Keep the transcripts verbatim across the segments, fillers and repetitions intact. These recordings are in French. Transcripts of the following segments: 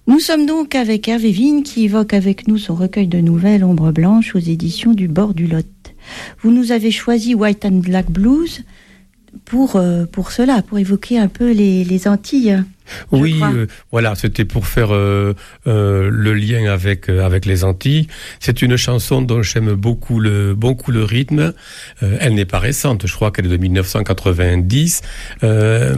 Nous sommes donc avec Hervé Vigne qui évoque avec nous son recueil de nouvelles Ombre Blanche aux éditions du Bord du Lot. Vous nous avez choisi White and Black Blues pour, euh, pour cela, pour évoquer un peu les, les Antilles. Oui, euh, voilà, c'était pour faire euh, euh, le lien avec euh, avec les Antilles. C'est une chanson dont j'aime beaucoup le beaucoup le rythme. Euh, elle n'est pas récente, je crois qu'elle est de dix-neuf cent quatre-vingt-dix. Euh,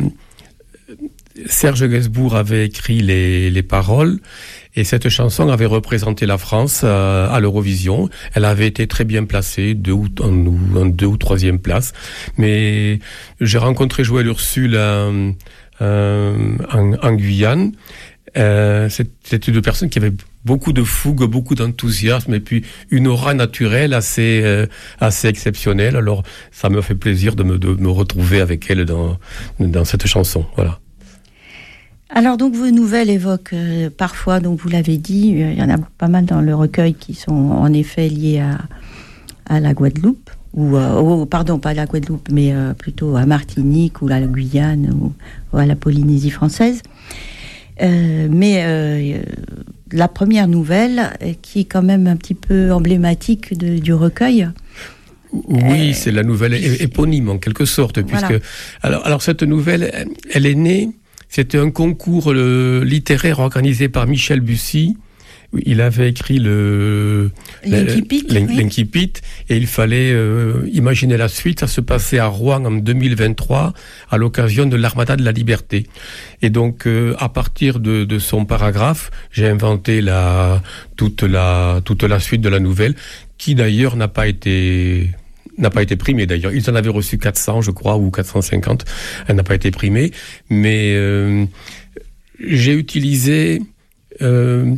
Serge Gainsbourg avait écrit les les paroles. Et cette chanson avait représenté la France à, à l'Eurovision. Elle avait été très bien placée, deux ou, en, en deux ou troisième place. Mais j'ai rencontré Joël Ursule euh, euh, en, en Guyane. Euh, c'est, c'est une personne qui avait beaucoup de fougue, beaucoup d'enthousiasme et puis une aura naturelle assez euh, assez exceptionnelle. Alors ça me fait plaisir de me, de me retrouver avec elle dans, dans cette chanson. Voilà. Alors donc vos nouvelles évoquent euh, parfois, donc vous l'avez dit, euh, il y en a pas mal dans le recueil qui sont en effet liés à, à la Guadeloupe, ou euh, oh, pardon, pas à la Guadeloupe, mais euh, plutôt à Martinique ou à la Guyane ou, ou à la Polynésie française. Euh, mais euh, la première nouvelle, euh, qui est quand même un petit peu emblématique de, du recueil. Oui, euh, c'est la nouvelle é- éponyme en quelque sorte, puisque voilà. alors, alors cette nouvelle, elle est née. C'était un concours euh, littéraire organisé par Michel Bussy. Il avait écrit le l'Incipit, l'in, oui. l'Incipit et il fallait euh, imaginer la suite. Ça se passait à Rouen en deux mille vingt-trois à l'occasion de l'Armada de la Liberté. Et donc, euh, à partir de, de son paragraphe, j'ai inventé la toute la toute la suite de la nouvelle, qui d'ailleurs n'a pas été n'a pas été primée d'ailleurs. Ils en avaient reçu quatre cents, je crois, ou quatre cent cinquante. Elle n'a pas été primée. Mais euh, j'ai utilisé euh,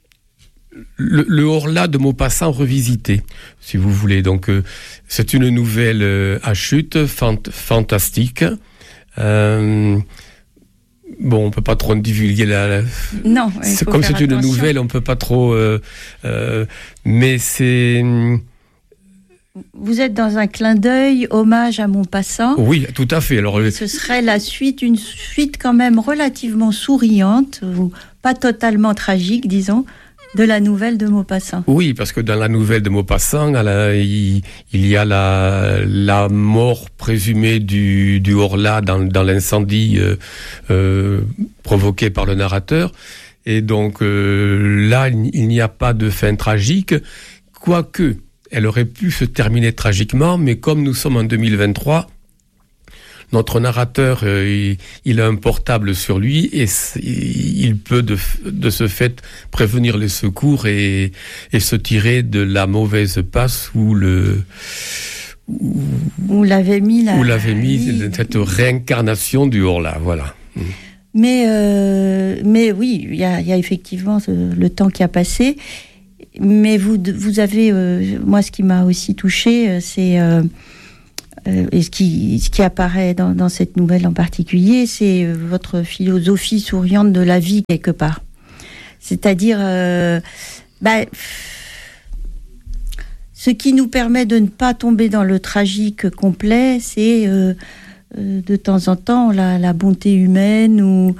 le, le Horla de Maupassant revisité, si vous voulez. Donc, euh, c'est une nouvelle euh, à chute, fant- fantastique. Euh, Bon, on peut pas trop divulguer la. la... Non, il c'est faut comme faire c'est une attention. nouvelle, on peut pas trop. Euh, euh, mais c'est. Vous êtes dans un clin d'œil, hommage à Maupassant. Oui, tout à fait. Alors, ce serait la suite, une suite quand même relativement souriante, ou pas totalement tragique, disons, de la nouvelle de Maupassant. Oui, parce que dans la nouvelle de Maupassant, la, il, il y a la, la mort présumée du, du Horla dans, dans l'incendie euh, euh, provoqué par le narrateur. Et donc euh, là, il n'y a pas de fin tragique, quoique elle aurait pu se terminer tragiquement, mais comme nous sommes en deux mille vingt-trois, notre narrateur, euh, il, il a un portable sur lui et il peut de, de ce fait prévenir les secours et, et se tirer de la mauvaise passe où le où, où l'avait mis la, où l'avait mis oui. cette réincarnation du Horla, voilà. Mais euh, mais oui, il y a, y a effectivement le temps qui a passé. Mais vous, vous avez, euh, moi, ce qui m'a aussi touchée, c'est, euh, euh, et ce qui, ce qui apparaît dans, dans cette nouvelle en particulier, c'est votre philosophie souriante de la vie, quelque part. C'est-à-dire, euh, bah, ce qui nous permet de ne pas tomber dans le tragique complet, c'est euh, euh, de temps en temps la, la bonté humaine ou,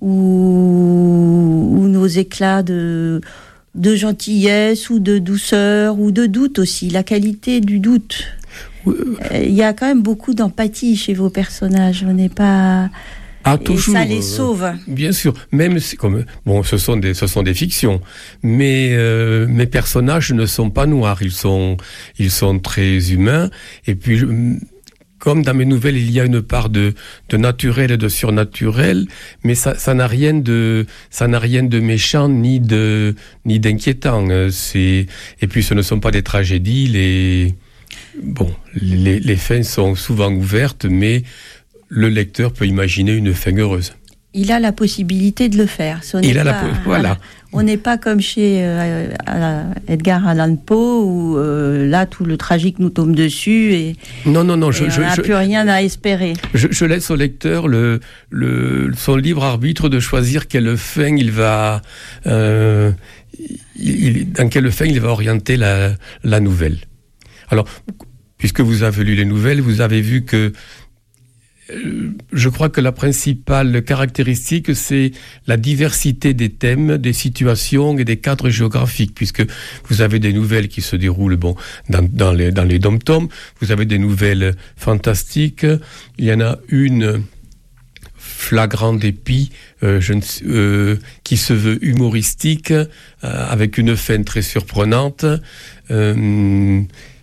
ou, ou nos éclats de... de gentillesse ou de douceur ou de doute aussi, la qualité du doute. Il euh, y a quand même beaucoup d'empathie chez vos personnages, on n'est pas... Ah, et toujours, ça les sauve. Euh, bien sûr, même si, comme bon, ce sont des, ce sont des fictions, mais euh, mes personnages ne sont pas noirs, ils sont, ils sont très humains. Et puis, je, comme dans mes nouvelles, il y a une part de, de naturel et de surnaturel, mais ça, ça n'a rien de, ça n'a rien de méchant ni de, ni d'inquiétant. C'est, et puis, ce ne sont pas des tragédies. Les, bon, les, les fins sont souvent ouvertes, mais le lecteur peut imaginer une fin heureuse. Il a la possibilité de le faire. Ce Il n'est a pas, la, voilà. On n'est pas comme chez euh, Edgar Allan Poe où euh, là tout le tragique nous tombe dessus et, non, non, non, et je, on n'a plus rien à espérer. Je, je laisse au lecteur le, le, son libre arbitre de choisir quelle fin il va, euh, il, dans quelle fin il va orienter la, la nouvelle. Alors, puisque vous avez lu les nouvelles, vous avez vu que je crois que la principale caractéristique, c'est la diversité des thèmes, des situations et des cadres géographiques, puisque vous avez des nouvelles qui se déroulent bon, dans, dans les, dans les dom-toms, vous avez des nouvelles fantastiques, il y en a une flagrant dépit euh, je ne, euh, qui se veut humoristique, euh, avec une fin très surprenante. Euh,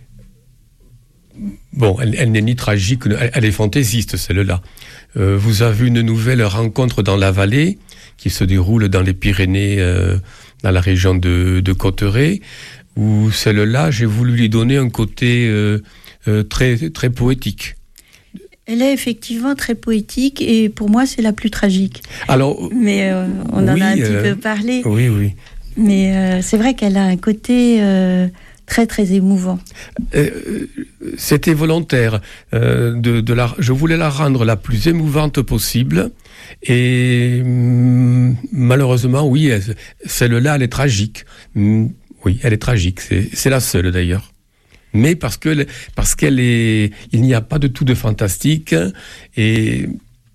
bon, elle, elle n'est ni tragique, elle, elle est fantaisiste, celle-là. Euh, vous avez une nouvelle rencontre dans la vallée, qui se déroule dans les Pyrénées, euh, dans la région de, de Cotteret, où celle-là, j'ai voulu lui donner un côté euh, euh, très, très poétique. Elle est effectivement très poétique et pour moi c'est la plus tragique. Alors, mais euh, on oui, en a un euh, petit peu parlé. Oui, oui. Mais euh, c'est vrai qu'elle a un côté euh, très très émouvant. Euh, c'était volontaire. Euh, de, de la, je voulais la rendre la plus émouvante possible et hum, malheureusement, oui, elle, celle-là, elle est tragique. Hum, oui, elle est tragique. C'est, c'est la seule d'ailleurs. Mais parce que parce qu'elle est, il n'y a pas de tout de fantastique et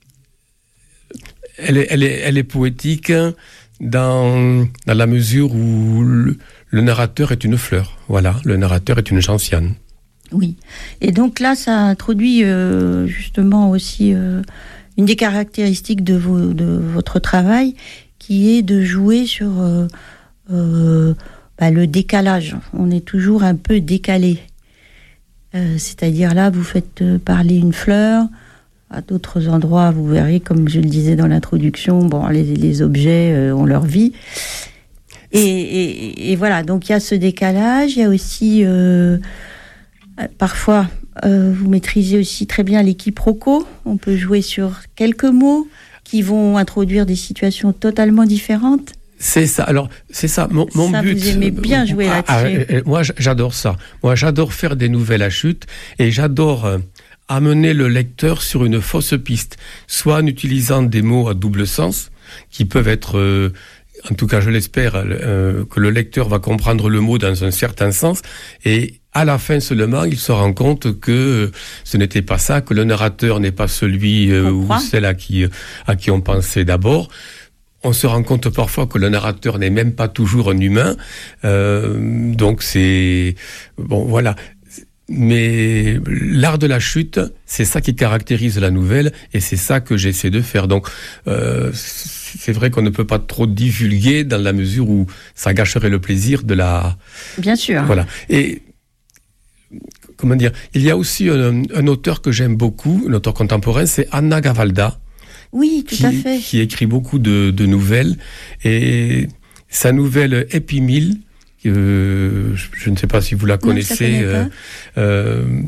elle est, elle est, elle est poétique dans dans la mesure où le, le narrateur est une fleur. Voilà, le narrateur est une gentiane. Oui. Et donc là, ça introduit euh, justement aussi euh, une des caractéristiques de vos, de votre travail, qui est de jouer sur euh, euh, bah, le décalage. On est toujours un peu décalé. Euh, c'est-à-dire là, vous faites euh, parler une fleur. À d'autres endroits, vous verrez, comme je le disais dans l'introduction, bon, les, les objets euh, ont leur vie. Et, et, et voilà, donc il y a ce décalage. Il y a aussi, euh, parfois, euh, vous maîtrisez aussi très bien les quiproquos. On peut jouer sur quelques mots qui vont introduire des situations totalement différentes. C'est ça. Alors, c'est ça. Mon, mon ça, but. Vous aimez bien jouer ah, là-dessus. Ah, moi, j'adore ça. Moi, j'adore faire des nouvelles à chute et j'adore euh, amener le lecteur sur une fausse piste, soit en utilisant des mots à double sens qui peuvent être, euh, en tout cas, je l'espère, euh, que le lecteur va comprendre le mot dans un certain sens et à la fin seulement, il se rend compte que ce n'était pas ça, que le narrateur n'est pas celui euh, ou celle à qui à qui on pensait d'abord. On se rend compte parfois que le narrateur n'est même pas toujours un humain. Euh, donc c'est... Bon, voilà. Mais l'art de la chute, c'est ça qui caractérise la nouvelle et c'est ça que j'essaie de faire. Donc euh, c'est vrai qu'on ne peut pas trop divulguer dans la mesure où ça gâcherait le plaisir de la... Bien sûr. Voilà. Et... Comment dire ? Il y a aussi un, un auteur que j'aime beaucoup, un auteur contemporain, c'est Anna Gavalda. Oui, tout qui, à fait. Qui écrit beaucoup de, de nouvelles. Et sa nouvelle Épimile, euh, je, je ne sais pas si vous la connaissez. Non, je la connais pas. Euh, euh,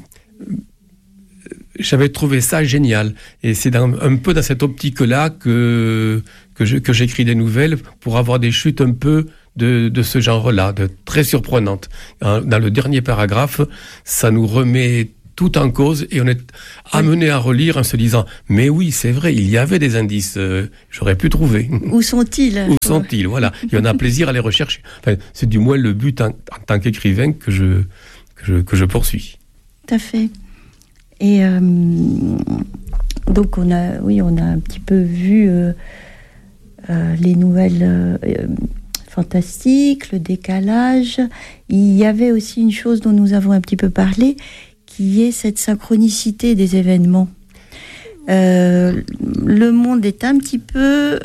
j'avais trouvé ça génial. Et c'est dans, un peu dans cette optique-là que, que, je, que j'écris des nouvelles pour avoir des chutes un peu de, de ce genre-là, de très surprenantes. Dans le dernier paragraphe, ça nous remet tout en cause et on est amené à relire en se disant mais oui c'est vrai il y avait des indices euh, j'aurais pu trouver. Où sont-ils Où sont-ils voilà et on a plaisir à les rechercher. Enfin, c'est du moins le but en, en tant qu'écrivain que je que je que je poursuis. Tout à fait. Et euh, donc on a oui on a un petit peu vu euh, euh, les nouvelles euh, fantastiques, le décalage. Il y avait aussi une chose dont nous avons un petit peu parlé, qui est cette synchronicité des événements. Euh, le monde est un petit peu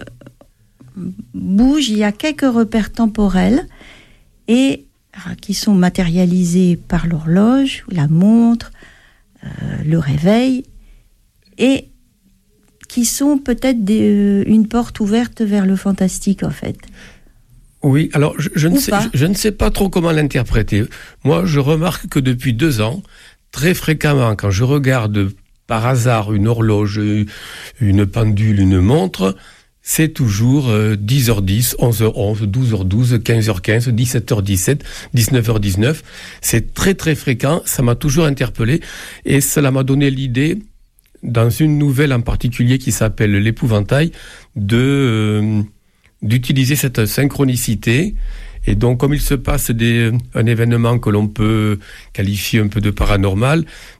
bouge, il y a quelques repères temporels et qui sont matérialisés par l'horloge, la montre, euh, le réveil, et qui sont peut-être des, euh, une porte ouverte vers le fantastique en fait. Oui, alors je, je, ne sais, je, je ne sais pas trop comment l'interpréter. Moi, je remarque que depuis deux ans, très fréquemment, quand je regarde par hasard une horloge, une pendule, une montre, c'est toujours euh, dix heures dix, onze heures onze, douze heures douze, quinze heures quinze, dix-sept heures dix-sept, dix-neuf heures dix-neuf. C'est très très fréquent, ça m'a toujours interpellé et cela m'a donné l'idée, dans une nouvelle en particulier qui s'appelle L'Épouvantail, de, euh, d'utiliser cette synchronicité. Et donc, comme il se passe des, un événement que l'on peut qualifier un peu de paranormal,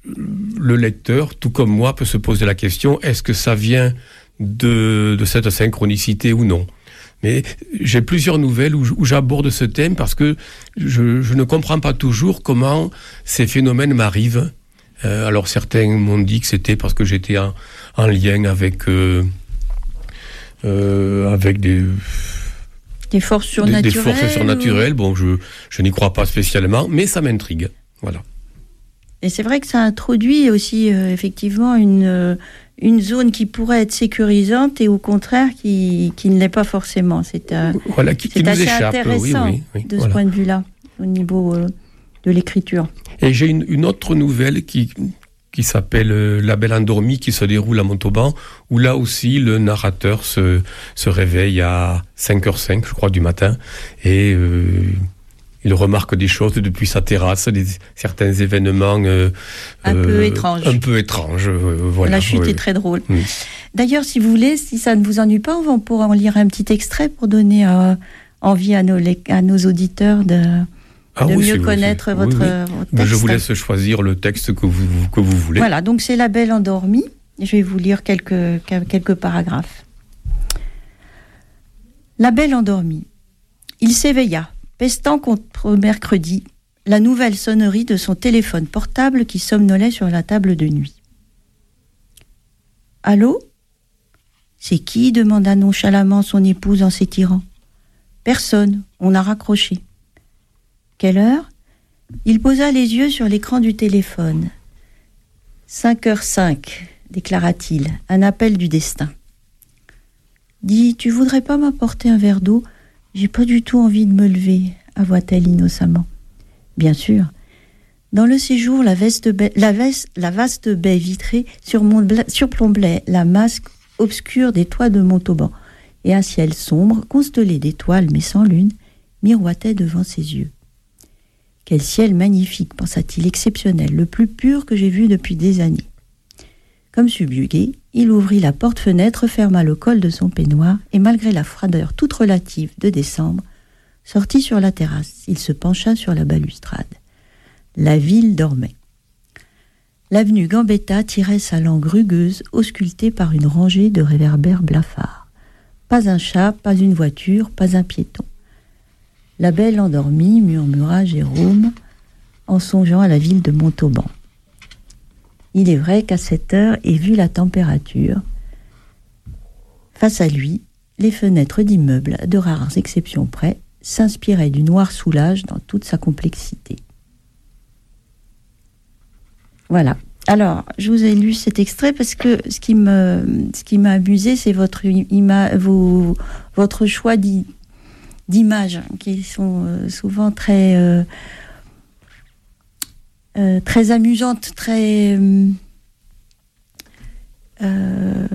le lecteur, tout comme moi, peut se poser la question, est-ce que ça vient de, de cette synchronicité ou non ? Mais j'ai plusieurs nouvelles où, où j'aborde ce thème parce que je, je ne comprends pas toujours comment ces phénomènes m'arrivent. Euh, alors certains m'ont dit que c'était parce que j'étais en, en lien avec, euh, euh, avec des... Des forces surnaturelles. Des, des forces surnaturelles. Ou... Bon, je, je n'y crois pas spécialement, mais ça m'intrigue. Voilà. Et c'est vrai que ça introduit aussi euh, effectivement une, euh, une zone qui pourrait être sécurisante et au contraire qui, qui ne l'est pas forcément. C'est, euh, voilà, qui, c'est qui assez nous échappe. intéressant oui, oui, oui, de voilà. ce point de vue-là, au niveau euh, de l'écriture. Et j'ai une, une autre nouvelle qui, qui s'appelle euh, La Belle Endormie, qui se déroule à Montauban, où là aussi le narrateur se, se réveille à cinq heures cinq, je crois, du matin, et... Euh, il remarque des choses depuis sa terrasse, des, certains événements euh, un euh, peu étranges. Un peu étranges, euh, voilà. La chute oui. est très drôle. Mmh. D'ailleurs, si vous voulez, si ça ne vous ennuie pas, on pourra en lire un petit extrait pour donner euh, envie à nos, à nos auditeurs de, ah, de oui, mieux connaître oui, votre, oui. votre texte. Je vous laisse choisir le texte que vous, que vous voulez. Voilà, donc c'est La Belle Endormie. Je vais vous lire quelques, quelques paragraphes. La Belle Endormie. Il s'éveilla, pestant contre mercredi, la nouvelle sonnerie de son téléphone portable qui somnolait sur la table de nuit. « Allô ? C'est qui ?» demanda nonchalamment son épouse en s'étirant. « Personne, on a raccroché. »« Quelle heure ?» Il posa les yeux sur l'écran du téléphone. « Cinq heures cinq, déclara-t-il, un appel du destin. « Dis, tu voudrais pas m'apporter un verre d'eau ? J'ai pas du tout envie de me lever, avoua-t-elle innocemment. Bien sûr. Dans le séjour, la, veste baie, la, veste, la vaste baie vitrée surplombait la masse obscure des toits de Montauban, et un ciel sombre, constellé d'étoiles mais sans lune, miroitait devant ses yeux. Quel ciel magnifique, pensa-t-il, exceptionnel, le plus pur que j'ai vu depuis des années. Comme subjugué, il ouvrit la porte-fenêtre, ferma le col de son peignoir, et malgré la froideur toute relative de décembre, sortit sur la terrasse. Il se pencha sur la balustrade. La ville dormait. L'avenue Gambetta tirait sa langue rugueuse, auscultée par une rangée de réverbères blafards. Pas un chat, pas une voiture, pas un piéton. La Belle Endormie, murmura Jérôme, en songeant à la ville de Montauban. Il est vrai qu'à cette heure, et vu la température, face à lui, les fenêtres d'immeubles, de rares exceptions près, s'inspiraient du noir soulage dans toute sa complexité. Voilà. Alors, je vous ai lu cet extrait parce que ce qui me, ce qui m'a amusé, c'est votre, ima, vos, votre choix d'i, d'images qui sont euh, souvent très... Euh, Euh, très amusante, très euh,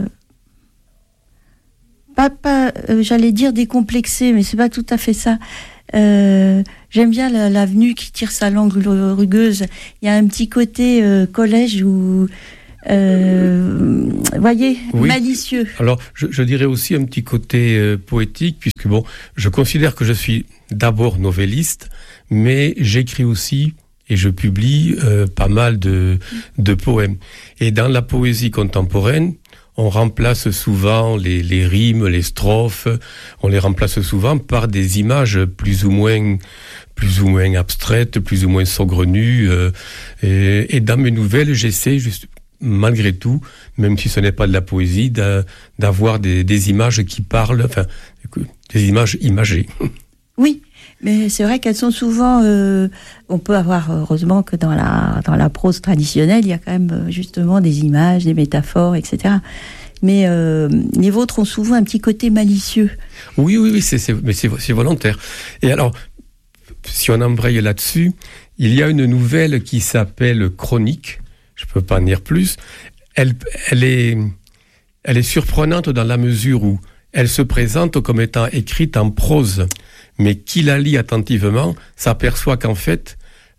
pas, pas euh, j'allais dire décomplexée, mais c'est pas tout à fait ça. Euh, j'aime bien la, l'avenue qui tire sa langue rugueuse. Il y a un petit côté euh, collège où euh, voyez, oui. malicieux. Alors, je, je dirais aussi un petit côté euh, poétique, puisque bon, je considère que je suis d'abord novelliste, mais j'écris aussi et je publie euh, pas mal de, de poèmes. Et dans la poésie contemporaine, on remplace souvent les, les rimes, les strophes, on les remplace souvent par des images plus ou moins, plus ou moins abstraites, plus ou moins saugrenues. Euh, et, et dans mes nouvelles, j'essaie juste, malgré tout, même si ce n'est pas de la poésie, d'a, d'avoir des, des images qui parlent, enfin, des images imagées. Oui. Mais c'est vrai qu'elles sont souvent... Euh, on peut avoir, heureusement, que dans la, dans la prose traditionnelle, il y a quand même justement des images, des métaphores, et cetera. Mais euh, les vôtres ont souvent un petit côté malicieux. Oui, oui, oui, c'est, c'est, mais c'est, c'est volontaire. Et alors, si on embraye là-dessus, il y a une nouvelle qui s'appelle Chronique. Je ne peux pas en dire plus. Elle, elle, est, elle est surprenante dans la mesure où elle se présente comme étant écrite en prose. Mais qui la lit attentivement s'aperçoit qu'en fait,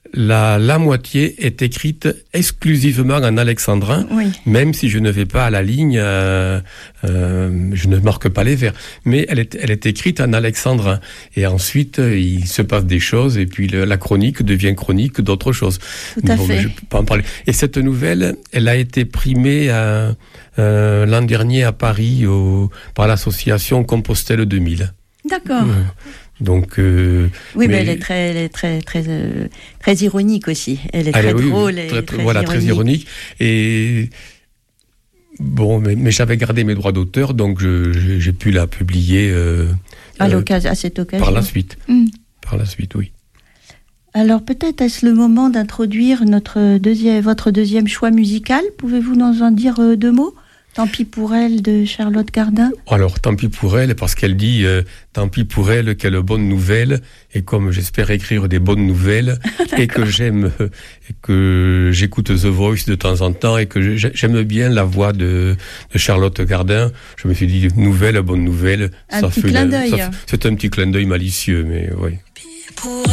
la, la moitié est écrite exclusivement en alexandrin, Oui. même si je ne vais pas à la ligne, euh, euh, je ne marque pas les vers. Mais elle est, elle est écrite en alexandrin. Et ensuite, euh, il se passe des choses, et puis le, la chronique devient chronique d'autres choses. Tout à bon, fait. Je peux pas en parler. Et cette nouvelle, elle a été primée à, euh, l'an dernier à Paris au, par l'association Compostelle deux mille. D'accord. Euh, Donc, euh, oui, mais, mais elle est très, elle est très, très, euh, très ironique aussi. Elle est très elle, oui, drôle oui, et très, très voilà, ironique. très ironique. Et bon, mais, mais j'avais gardé mes droits d'auteur, donc je, j'ai, j'ai pu la publier euh, à, euh, à cette occasion. par la suite. Mmh. Par la suite, oui. Alors peut-être est-ce le moment d'introduire notre deuxième, votre deuxième choix musical. Pouvez-vous nous en dire euh, deux mots? Tant pis pour elle de Charlotte Cardin. Alors, tant pis pour elle, parce qu'elle dit euh, tant pis pour elle, quelle bonne nouvelle. Et comme j'espère écrire des bonnes nouvelles, et que j'aime, euh, et que j'écoute The Voice de temps en temps, et que j'aime bien la voix de, de Charlotte Cardin, je me suis dit nouvelle, bonne nouvelle. Un ça petit fait clin la, d'œil. ça, c'est un petit clin d'œil malicieux, mais oui.